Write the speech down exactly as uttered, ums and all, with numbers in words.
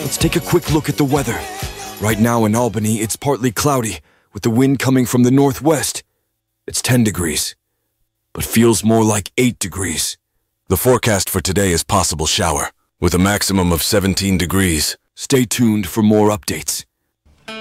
Let's take a quick look at the weather. Right now in Albany, it's partly cloudy, with the wind coming from the northwest. It's ten degrees, but feels more like eight degrees. The forecast for today is possible shower, with a maximum of seventeen degrees. Stay tuned for more updates.